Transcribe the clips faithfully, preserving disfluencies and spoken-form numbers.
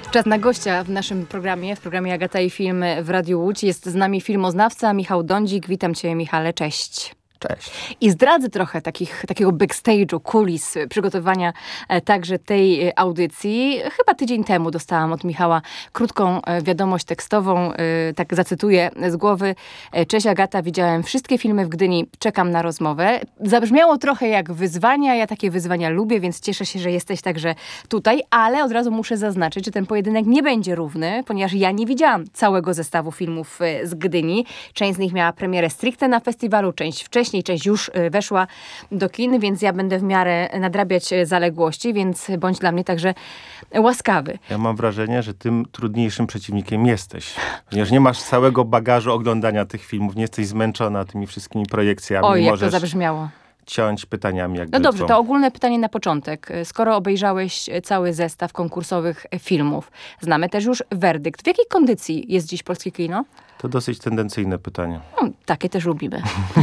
Czas na gościa w naszym programie, w programie Agata i Film w Radiu Łódź. Jest z nami filmoznawca Michał Dądzik. Witam cię, Michale, cześć. Cześć. I zdradzę trochę takich, takiego backstage'u, kulis przygotowania e, także tej e, audycji. Chyba tydzień temu dostałam od Michała krótką e, wiadomość tekstową, e, tak zacytuję z głowy. E, Cześć Agata, widziałem wszystkie filmy w Gdyni, czekam na rozmowę. Zabrzmiało trochę jak wyzwania, ja takie wyzwania lubię, więc cieszę się, że jesteś także tutaj, ale od razu muszę zaznaczyć, że ten pojedynek nie będzie równy, ponieważ ja nie widziałam całego zestawu filmów e, z Gdyni. Część z nich miała premierę stricte na festiwalu, część wcześniej. Część już weszła do kin, więc ja będę w miarę nadrabiać zaległości, więc bądź dla mnie także łaskawy. Ja mam wrażenie, że tym trudniejszym przeciwnikiem jesteś. Ponieważ nie masz całego bagażu oglądania tych filmów, nie jesteś zmęczona tymi wszystkimi projekcjami. Oj, jak możesz to zabrzmiało. ciąć pytaniami jak No dobrze, brzytwą. to ogólne pytanie na początek. Skoro obejrzałeś cały zestaw konkursowych filmów, znamy też już werdykt. W jakiej kondycji jest dziś polskie kino? To dosyć tendencyjne pytanie. No, takie też lubimy.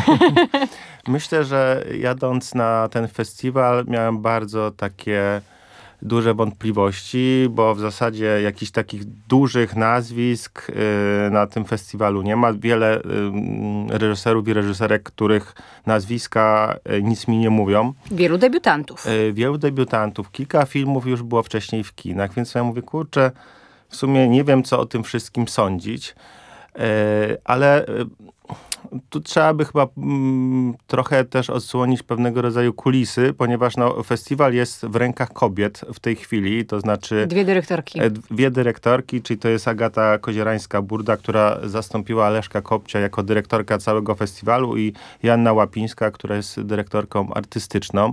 Myślę, że jadąc na ten festiwal miałem bardzo takie duże wątpliwości, bo w zasadzie jakichś takich dużych nazwisk y, na tym festiwalu nie ma. Wiele y, reżyserów i reżyserek, których nazwiska y, nic mi nie mówią. Wielu debiutantów. Y, wielu debiutantów. Kilka filmów już było wcześniej w kinach, więc ja mówię, kurczę, w sumie nie wiem, co o tym wszystkim sądzić. Y, ale y, tu trzeba by chyba mm, trochę też odsłonić pewnego rodzaju kulisy, ponieważ no, festiwal jest w rękach kobiet w tej chwili, to znaczy... Dwie dyrektorki. E, dwie dyrektorki, czyli to jest Agata Kozierańska-Burda, która zastąpiła Leszka Kopcia jako dyrektorka całego festiwalu i Joanna Łapińska, która jest dyrektorką artystyczną.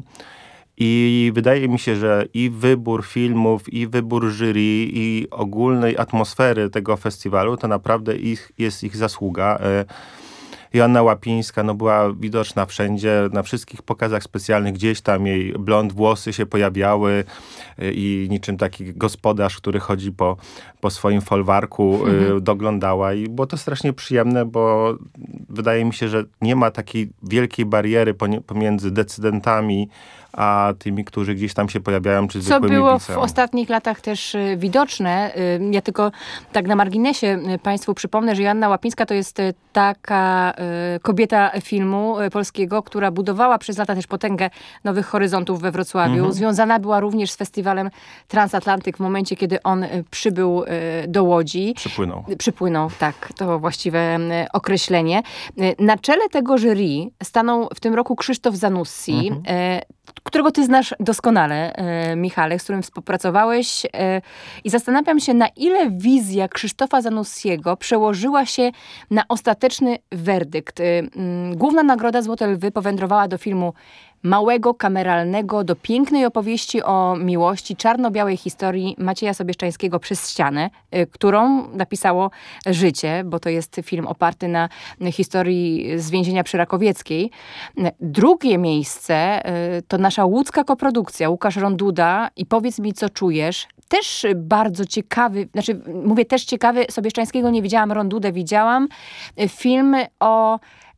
I wydaje mi się, że i wybór filmów, i wybór jury, i ogólnej atmosfery tego festiwalu, to naprawdę ich, jest ich zasługa. E, Joanna Łapińska no, była widoczna wszędzie, na wszystkich pokazach specjalnych, gdzieś tam jej blond włosy się pojawiały i niczym taki gospodarz, który chodzi po, po swoim folwarku, mhm. y, doglądała. I było to strasznie przyjemne, bo wydaje mi się, że nie ma takiej wielkiej bariery pomiędzy decydentami a tymi, którzy gdzieś tam się pojawiają, czy zwykłymi Co było widzami. w ostatnich latach też y, widoczne. Y, ja tylko tak na marginesie y, Państwu przypomnę, że Joanna Łapińska to jest y, taka y, kobieta filmu y, polskiego, która budowała przez lata też potęgę Nowych Horyzontów we Wrocławiu. Mhm. Związana była również z festiwalem Transatlantyk w momencie, kiedy on y, przybył y, do Łodzi. Przypłynął. Y, przypłynął, tak. To właściwe y, określenie. Y, na czele tego jury stanął w tym roku Krzysztof Zanussi, mhm. y, którego ty znasz doskonale, e, Michale, z którym współpracowałeś e, i zastanawiam się, na ile wizja Krzysztofa Zanussiego przełożyła się na ostateczny werdykt. E, m, główna nagroda Złote Lwy powędrowała do filmu małego, kameralnego, do pięknej opowieści o miłości, czarno-białej historii Macieja Sobieszczańskiego Przez ścianę, y, którą napisało Życie, bo to jest film oparty na historii z więzienia przy Rakowieckiej. Drugie miejsce y, to nasza łódzka koprodukcja, Łukasz Ronduda i Powiedz mi, co czujesz. Też bardzo ciekawy, znaczy mówię też ciekawy, Sobieszczańskiego nie widziałam, Rondudę widziałam. Film o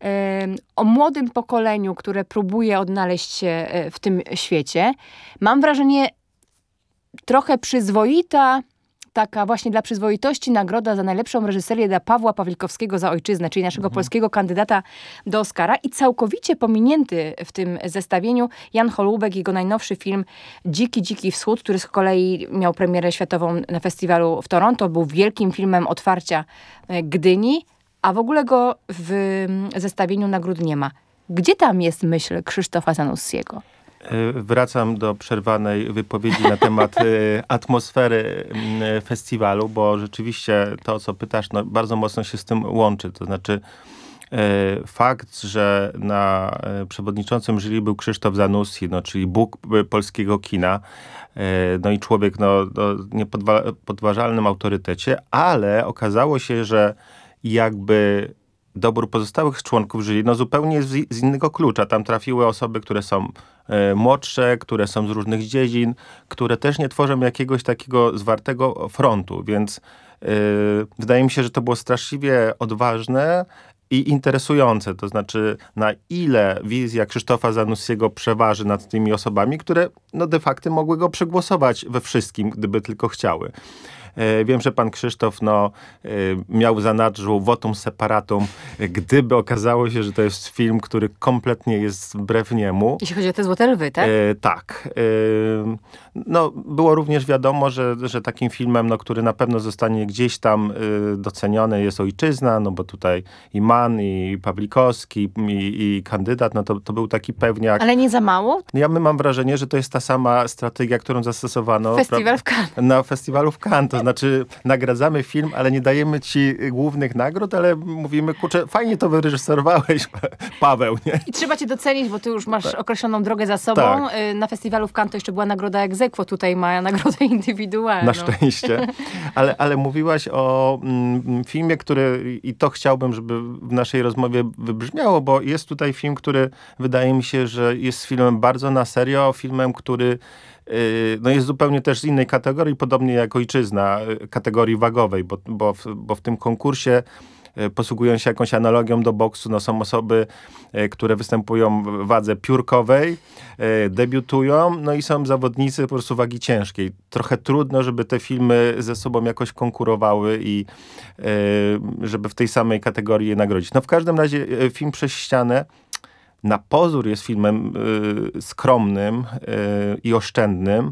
o młodym pokoleniu, które próbuje odnaleźć się w tym świecie. Mam wrażenie, trochę przyzwoita, taka właśnie dla przyzwoitości nagroda za najlepszą reżyserię dla Pawła Pawlikowskiego za Ojczyznę, czyli naszego mhm. polskiego kandydata do Oscara. I całkowicie pominięty w tym zestawieniu Jan Holubek, jego najnowszy film Dziki, Dziki Wschód, który z kolei miał premierę światową na festiwalu w Toronto. Był wielkim filmem otwarcia Gdyni, a w ogóle go w zestawieniu nagród nie ma. Gdzie tam jest myśl Krzysztofa Zanussiego? Wracam do przerwanej wypowiedzi na temat atmosfery festiwalu, bo rzeczywiście to, co pytasz, no, bardzo mocno się z tym łączy. To znaczy fakt, że na przewodniczącym jury był Krzysztof Zanussi, no, czyli Bóg polskiego kina, no i człowiek no, o niepodważalnym autorytecie, ale okazało się, że jakby dobór pozostałych członków jury no zupełnie z, z innego klucza. Tam trafiły osoby, które są e, młodsze, które są z różnych dziedzin, które też nie tworzą jakiegoś takiego zwartego frontu, więc e, wydaje mi się, że to było straszliwie odważne i interesujące. To znaczy, na ile wizja Krzysztofa Zanussiego przeważy nad tymi osobami, które no de facto mogły go przegłosować we wszystkim, gdyby tylko chciały. E, wiem, że pan Krzysztof no, e, miał w zanadrzu votum separatum, gdyby okazało się, że to jest film, który kompletnie jest wbrew niemu. Jeśli chodzi o te Złote Lwy, tak? E, tak. E, no, było również wiadomo, że, że takim filmem, no, który na pewno zostanie gdzieś tam e, doceniony, jest Ojczyzna, no bo tutaj i Mann, i Pawlikowski, i, i kandydat, no to, to był taki pewniak. Ale nie za mało? Ja mam wrażenie, że to jest ta sama strategia, którą zastosowano Festiwal w Cannes. na festiwalu w Cannes. To znaczy nagradzamy film, ale nie dajemy ci głównych nagród, ale mówimy, kurczę, fajnie to wyreżyserowałeś, Paweł, nie? I trzeba cię docenić, bo ty już masz Tak. określoną drogę za sobą. Tak. Na festiwalu w Cannes to jeszcze była nagroda ex aequo, tutaj ma nagrodę indywidualną. Na szczęście. Ale, ale mówiłaś o mm, filmie, który, i to chciałbym, żeby w naszej rozmowie wybrzmiało, bo jest tutaj film, który wydaje mi się, że jest filmem bardzo na serio, filmem, który no jest zupełnie też z innej kategorii, podobnie jak Ojczyzna, kategorii wagowej, bo, bo, w, bo w tym konkursie posługują się jakąś analogią do boksu. No są osoby, które występują w wadze piórkowej, debiutują, no i są zawodnicy po prostu wagi ciężkiej. Trochę trudno, żeby te filmy ze sobą jakoś konkurowały i żeby w tej samej kategorii je nagrodzić. No w każdym razie film Przez ścianę na pozór jest filmem y, skromnym y, i oszczędnym,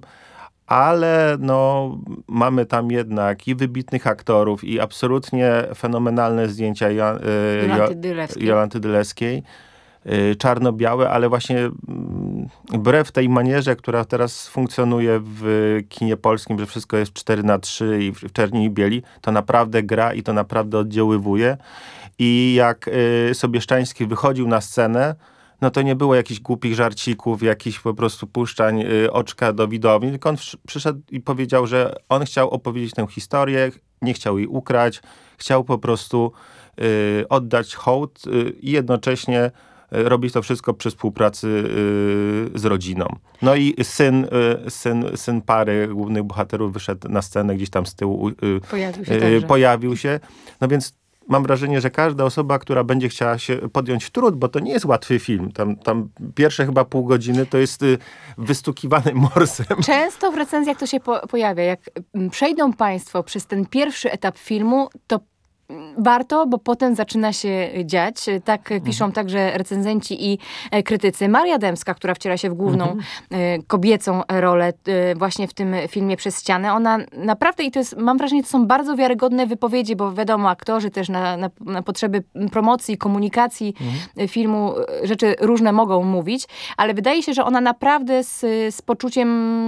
ale no, mamy tam jednak i wybitnych aktorów, i absolutnie fenomenalne zdjęcia ja, y, Jolanty Dylewskiej. Jolanty Dylewskiej. Y, czarno-białe, ale właśnie y, wbrew tej manierze, która teraz funkcjonuje w kinie polskim, że wszystko jest cztery na trzy i w, w czerni i bieli, to naprawdę gra i to naprawdę oddziaływuje. I jak y, Sobieszczański wychodził na scenę, no to nie było jakichś głupich żarcików, jakichś po prostu puszczań y, oczka do widowni, tylko on przyszedł i powiedział, że on chciał opowiedzieć tę historię, nie chciał jej ukrać, chciał po prostu y, oddać hołd y, i jednocześnie y, robić to wszystko przy współpracy y, z rodziną. No i syn, y, syn, syn pary głównych bohaterów wyszedł na scenę gdzieś tam z tyłu. Y, Pojawił się y, także. Pojawił się. No więc mam wrażenie, że każda osoba, która będzie chciała się podjąć trud, bo to nie jest łatwy film. Tam, tam pierwsze chyba pół godziny to jest y, wystukiwany morsem. Często w recenzjach to się po- pojawia. Jak mm, przejdą państwo przez ten pierwszy etap filmu, to warto, bo potem zaczyna się dziać. Tak piszą także recenzenci i e, krytycy. Maria Dębska, która wciela się w główną Mhm. e, kobiecą rolę e, właśnie w tym filmie Przez ścianę. Ona naprawdę, i to jest, mam wrażenie, to są bardzo wiarygodne wypowiedzi, bo wiadomo, aktorzy też na, na, na potrzeby promocji, komunikacji Mhm. filmu e, rzeczy różne mogą mówić, ale wydaje się, że ona naprawdę z, z poczuciem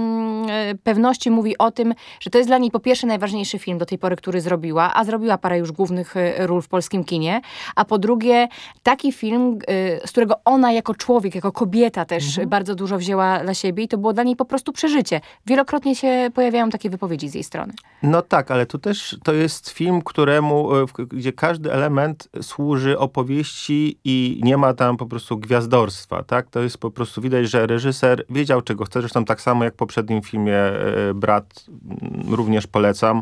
e, pewności mówi o tym, że to jest dla niej po pierwsze najważniejszy film do tej pory, który zrobiła, a zrobiła parę już głównych ról w polskim kinie, a po drugie taki film, z którego ona jako człowiek, jako kobieta też Mhm. bardzo dużo wzięła dla siebie i to było dla niej po prostu przeżycie. Wielokrotnie się pojawiają takie wypowiedzi z jej strony. No tak, ale tu też to jest film, któremu, w- gdzie każdy element służy opowieści i nie ma tam po prostu gwiazdorstwa, tak? To jest po prostu, widać, że reżyser wiedział, czego chce, zresztą tak samo jak w poprzednim filmie e, Brat, m, również polecam.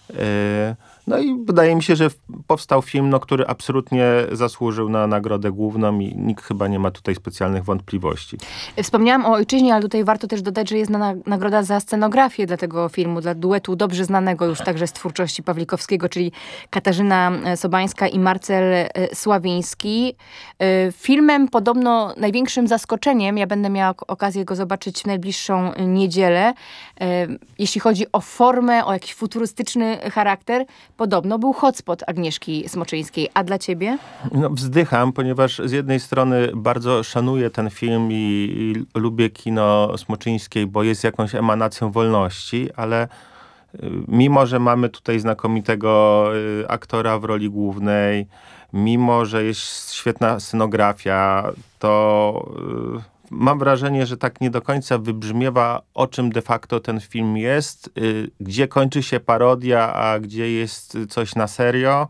E, No i wydaje mi się, że w- powstał film, no, który absolutnie zasłużył na nagrodę główną i nikt chyba nie ma tutaj specjalnych wątpliwości. Wspomniałam o Ojczyźnie, ale tutaj warto też dodać, że jest na, nagroda za scenografię dla tego filmu, dla duetu dobrze znanego już także z twórczości Pawlikowskiego, czyli Katarzyna e, Sobańska i Marcel e, Sławiński. E, Filmem podobno największym zaskoczeniem, ja będę miała ok- okazję go zobaczyć w najbliższą niedzielę, e, jeśli chodzi o formę, o jakiś futurystyczny charakter, podobno był hotspot Agnieszki Smoczyńskiej. A dla ciebie? No, wzdycham, ponieważ z jednej strony bardzo szanuję ten film i, i lubię kino Smoczyńskiej, bo jest jakąś emanacją wolności, ale y, mimo, że mamy tutaj znakomitego y, aktora w roli głównej, mimo, że jest świetna scenografia, to y, mam wrażenie, że tak nie do końca wybrzmiewa, o czym de facto ten film jest, y, gdzie kończy się parodia, a gdzie jest coś na serio.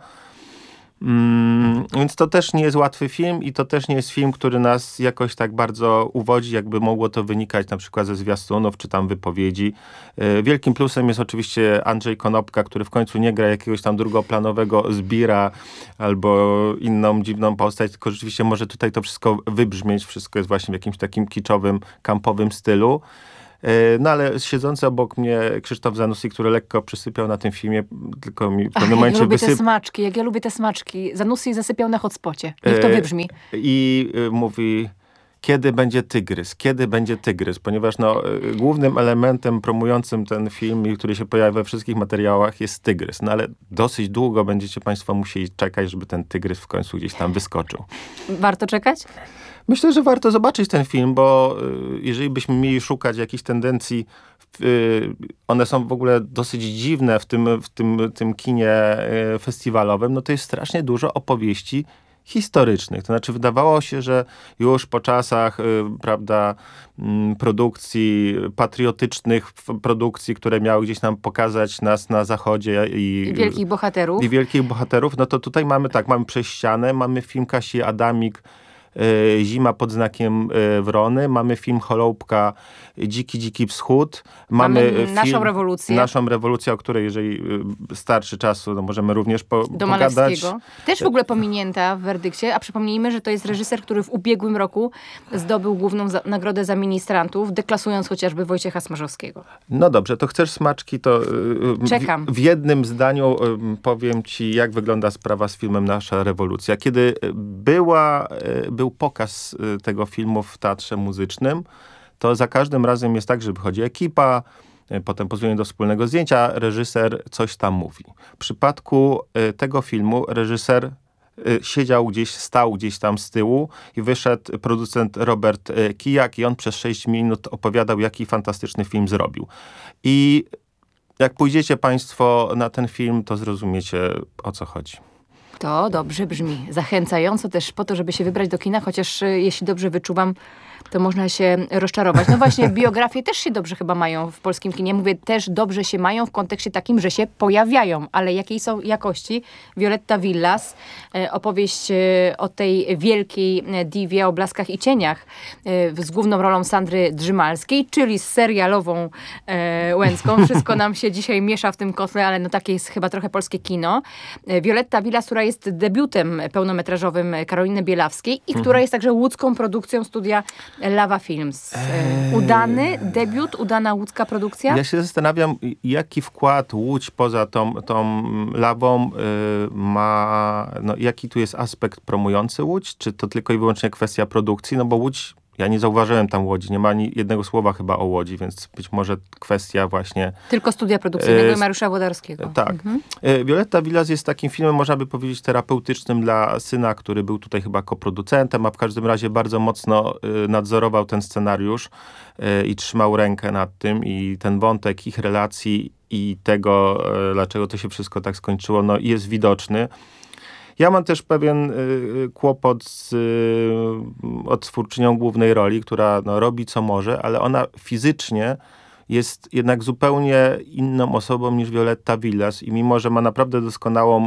Mm, więc to też nie jest łatwy film i to też nie jest film, który nas jakoś tak bardzo uwodzi, jakby mogło to wynikać na przykład ze zwiastunów czy tam wypowiedzi. Y, Wielkim plusem jest oczywiście Andrzej Konopka, który w końcu nie gra jakiegoś tam drugoplanowego zbira albo inną dziwną postać, tylko rzeczywiście może tutaj to wszystko wybrzmieć. Wszystko jest właśnie w jakimś takim kiczowym, kampowym stylu. No ale siedzący obok mnie Krzysztof Zanussi, który lekko przysypiał na tym filmie, tylko mi w pewnym Ach, momencie ja lubię wysyp... te smaczki, jak ja lubię te smaczki. Zanussi zasypiał na hotspocie. Niech to wybrzmi. I mówi... Kiedy będzie tygrys? Kiedy będzie tygrys? Ponieważ no, głównym elementem promującym ten film i który się pojawia we wszystkich materiałach jest tygrys. No ale dosyć długo będziecie państwo musieli czekać, żeby ten tygrys w końcu gdzieś tam wyskoczył. Warto czekać? Myślę, że warto zobaczyć ten film, bo jeżeli byśmy mieli szukać jakichś tendencji, one są w ogóle dosyć dziwne w tym, w tym, tym kinie festiwalowym, no to jest strasznie dużo opowieści historycznych. To znaczy wydawało się, że już po czasach, y, prawda, y, produkcji patriotycznych, produkcji, które miały gdzieś nam pokazać nas na zachodzie i, I wielkich bohaterów. I wielkich bohaterów, no to tutaj mamy tak, mamy Przez ścianę, mamy film Kasi Adamik, y, Zima pod znakiem y, Wrony, mamy film Choloupka Dziki, Dziki Wschód. Mamy, mamy film, naszą rewolucję. Naszą rewolucję, o której jeżeli y, starczy czasu, no możemy również po, Do pogadać. Malewskiego. Też w ogóle pominięta w werdykcie, a przypomnijmy, że to jest reżyser, który w ubiegłym roku zdobył główną za nagrodę za ministrantów, deklasując chociażby Wojciecha Smarzowskiego. No dobrze, to chcesz smaczki, to y, Czekam. W, w jednym zdaniu y, powiem ci, jak wygląda sprawa z filmem Nasza rewolucja. Kiedy była, y, był pokaz y, tego filmu w Teatrze Muzycznym, to za każdym razem jest tak, że wychodzi ekipa, y, potem pozwolenie do wspólnego zdjęcia, reżyser coś tam mówi. W przypadku y, tego filmu reżyser y, siedział gdzieś, stał gdzieś tam z tyłu i wyszedł producent Robert y, Kijak i on przez sześć minut opowiadał, jaki fantastyczny film zrobił. I jak pójdziecie państwo na ten film, to zrozumiecie, o co chodzi. To dobrze brzmi. Zachęcająco też po to, żeby się wybrać do kina, chociaż y, jeśli dobrze wyczuwam, to można się rozczarować. No właśnie, biografie też się dobrze chyba mają w polskim kinie. Mówię, też dobrze się mają w kontekście takim, że się pojawiają. Ale jakiej są jakości? Violetta Villas, e, opowieść e, o tej wielkiej e, diwie o blaskach i cieniach e, z główną rolą Sandry Drzymalskiej, czyli z serialową e, Łęcką. Wszystko nam się dzisiaj miesza w tym kotle, ale no takie jest chyba trochę polskie kino. E, Violetta Villas, która jest debiutem pełnometrażowym Karoliny Bielawskiej i która jest także łódzką produkcją studia Lawa Films. Eee. Udany debiut, udana łódzka produkcja? Ja się zastanawiam, jaki wkład Łódź poza tą, tą Lawą y, ma, no, jaki tu jest aspekt promujący Łódź? Czy to tylko i wyłącznie kwestia produkcji? No bo Łódź, ja nie zauważyłem tam Łodzi, nie ma ani jednego słowa chyba o Łodzi, więc być może kwestia właśnie... Tylko studia produkcyjnego e, i Mariusza Włodarskiego. Tak. Mhm. E, Violetta Villas jest takim filmem, można by powiedzieć, terapeutycznym dla syna, który był tutaj chyba koproducentem, a w każdym razie bardzo mocno e, nadzorował ten scenariusz e, i trzymał rękę nad tym i ten wątek ich relacji i tego, e, dlaczego to się wszystko tak skończyło, no jest widoczny. Ja mam też pewien y, kłopot z y, odtwórczynią głównej roli, która no, robi co może, ale ona fizycznie jest jednak zupełnie inną osobą niż Violetta Villas i mimo, że ma naprawdę doskonałą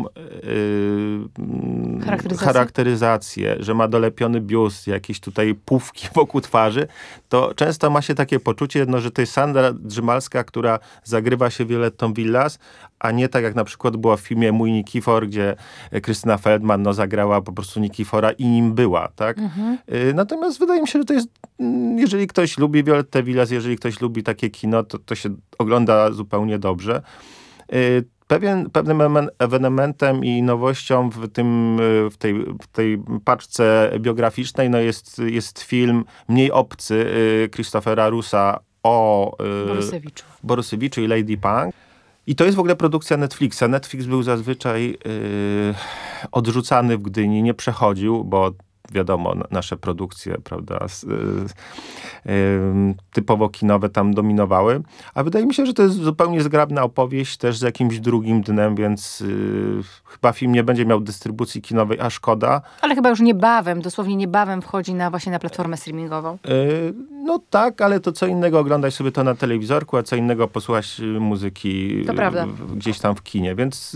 yy, charakteryzację? charakteryzację, że ma dolepiony biust, jakieś tutaj pufki wokół twarzy, to często ma się takie poczucie, no, że to jest Sandra Drzymalska, która zagrywa się Violettą Villas, a nie tak jak na przykład było w filmie Mój Nikifor, gdzie Krystyna Feldman no, zagrała po prostu Nikifora i nim była, tak? Mhm. Yy, natomiast wydaje mi się, że to jest, jeżeli ktoś lubi Violettę Villas, jeżeli ktoś lubi takie kino, to, to się ogląda zupełnie dobrze. Yy, Pewien, pewnym ewenementem i nowością w, tym, w, tej, w tej paczce biograficznej no jest, jest film Mniej obcy Christophera Russa o Borysewiczu. Borysewiczu i Lady Punk. I to jest w ogóle produkcja Netflixa. Netflix był zazwyczaj yy, odrzucany w Gdyni, nie przechodził, bo wiadomo, nasze produkcje, prawda, z, y, y, typowo kinowe tam dominowały. A wydaje mi się, że to jest zupełnie zgrabna opowieść też z jakimś drugim dnem, więc y, chyba film nie będzie miał dystrybucji kinowej, a szkoda. Ale chyba już niebawem, dosłownie niebawem wchodzi na właśnie na platformę streamingową. Y, no tak, ale to co innego oglądać sobie to na telewizorku, a co innego posłuchać muzyki to prawda. gdzieś tam w kinie, więc y,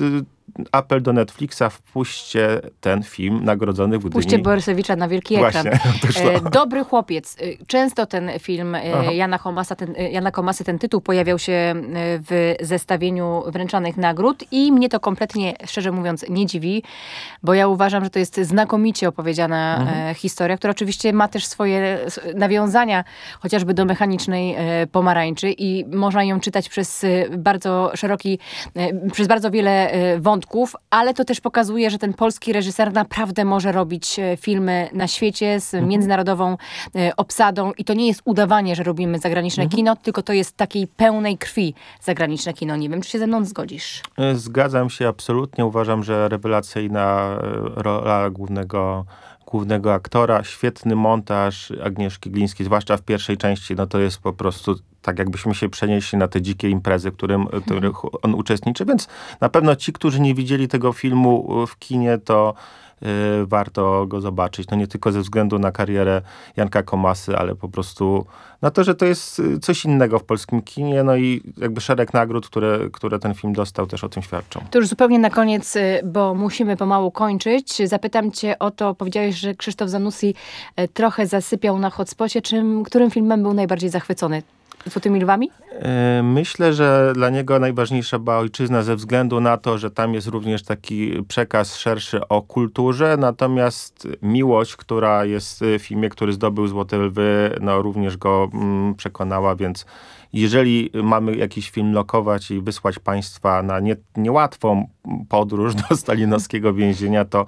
apel do Netflixa, wpuśćcie ten film nagrodzony w Gdyni. Wpuśćcie Borysewicza na wielki ekran. Właśnie, Dobry chłopiec. Często ten film Jana Komasa, ten, Jana Komasy, ten tytuł pojawiał się w zestawieniu wręczanych nagród i mnie to kompletnie, szczerze mówiąc, nie dziwi, bo ja uważam, że to jest znakomicie opowiedziana mhm. historia, która oczywiście ma też swoje nawiązania, chociażby do Mechanicznej Pomarańczy i można ją czytać przez bardzo szeroki, przez bardzo wiele wątków, ale to też pokazuje, że ten polski reżyser naprawdę może robić filmy na świecie z międzynarodową obsadą i to nie jest udawanie, że robimy zagraniczne mhm. kino, tylko to jest takiej pełnej krwi zagraniczne kino. Nie wiem, czy się ze mną zgodzisz? Zgadzam się absolutnie. Uważam, że rewelacyjna rola głównego głównego aktora, świetny montaż Agnieszki Glińskiej, zwłaszcza w pierwszej części, no to jest po prostu tak, jakbyśmy się przenieśli na te dzikie imprezy, w którym, w których on uczestniczy, więc na pewno ci, którzy nie widzieli tego filmu w kinie, to y, warto go zobaczyć. No nie tylko ze względu na karierę Janka Komasy, ale po prostu na to, że to jest coś innego w polskim kinie, no i jakby szereg nagród, które, które ten film dostał, też o tym świadczą. To już zupełnie na koniec, bo musimy pomału kończyć. Zapytam cię o to, powiedziałeś, że Krzysztof Zanussi trochę zasypiał na hotspocie. Czym, którym filmem był najbardziej zachwycony? Złotymi Lwami? Myślę, że dla niego najważniejsza była Ojczyzna ze względu na to, że tam jest również taki przekaz szerszy o kulturze, natomiast Miłość, która jest w filmie, który zdobył Złote Lwy, no również go mm, przekonała, więc jeżeli mamy jakiś film lokować i wysłać państwa na nie, niełatwą podróż do stalinowskiego więzienia, to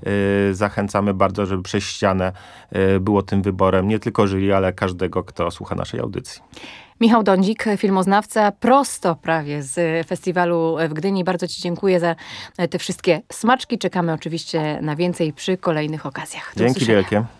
y, zachęcamy bardzo, żeby przez ścianę y, było tym wyborem nie tylko jury, ale każdego, kto słucha naszej audycji. Michał Dądzik, filmoznawca, prosto prawie z festiwalu w Gdyni. Bardzo ci dziękuję za te wszystkie smaczki. Czekamy oczywiście na więcej przy kolejnych okazjach. Do Dzięki usłyszenia. wielkie.